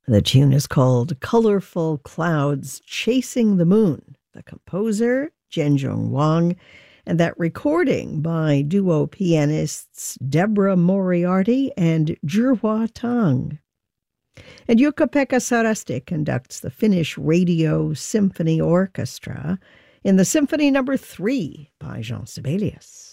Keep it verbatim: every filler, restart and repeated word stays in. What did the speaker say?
The tune is called Colorful Clouds Chasing the Moon. The composer, Zhenjong Wang, and that recording by duo pianists Deborah Moriarty and Zhihua Tang. And Jukka-Pekka Saraste conducts the Finnish Radio Symphony Orchestra in the Symphony Number Three by Jean Sibelius.